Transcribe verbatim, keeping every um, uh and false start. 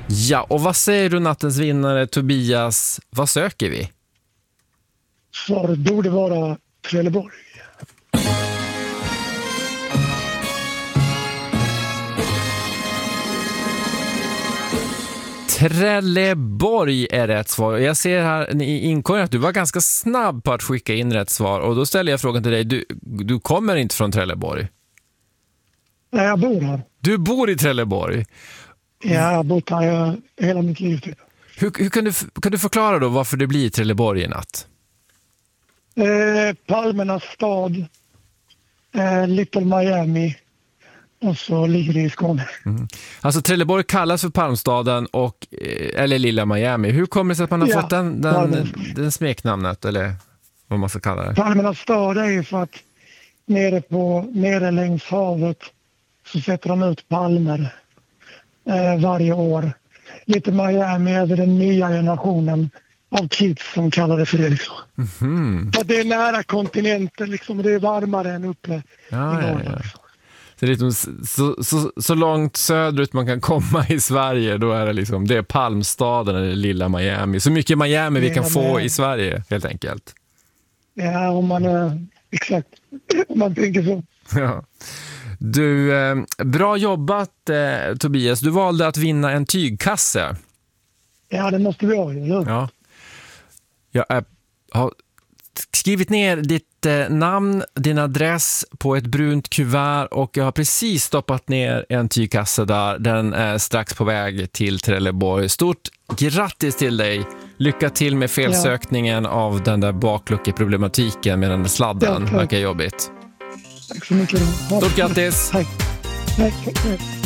Ja, och vad säger du nattens vinnare Tobias? Vad söker vi? Svaret borde vara Trelleborg. Trelleborg är rätt svar. Jag ser här i inkorgen att du var ganska snabb på att skicka in rätt svar. Och då ställer jag frågan till dig. Du, du kommer inte från Trelleborg? Nej, jag bor här. Du bor i Trelleborg? Ja, jag har bott här hela mitt liv typ. Hur, hur kan, du, kan du förklara då varför det blir Trelleborg i natt? Eh, Palmernas stad. Eh, Little Miami. Och så ligger det i Skåne. Mm. Alltså Trelleborg kallas för Palmstaden och, eller Lilla Miami. Hur kommer det sig att man har ja, fått den, den, den smeknamnet eller vad man ska kalla det? Palmernas stad är ju för att nere, på, nere längs havet så sätter de ut palmer eh, varje år. Lite Miami över den nya generationen av kids som kallar det för det. Liksom. Mm-hmm. För det är nära kontinenten liksom, och det är varmare än uppe ja, i norr. Ja, ja. Så, liksom, så, så, så långt söderut man kan komma i Sverige, då är det liksom, det är Palmstaden eller Lilla Miami. Så mycket Miami vi kan ja, få i Sverige helt enkelt. Ja, om man är exakt, om man tänker så. Ja. Du, eh, bra jobbat eh, Tobias. Du valde att vinna en tygkasse. Ja, det måste vi ha. Ja. Ja. Jag är, har skrivit ner ditt eh, namn, din adress på ett brunt kuvert och jag har precis stoppat ner en tygkasse där. Den är strax på väg till Trelleborg. Stort grattis till dig. Lycka till med felsökningen ja. av den där bakluckeproblematiken med den där sladden. Ja, verkar jobbigt. Tack så mycket. Stort grattis. Tack. Tack.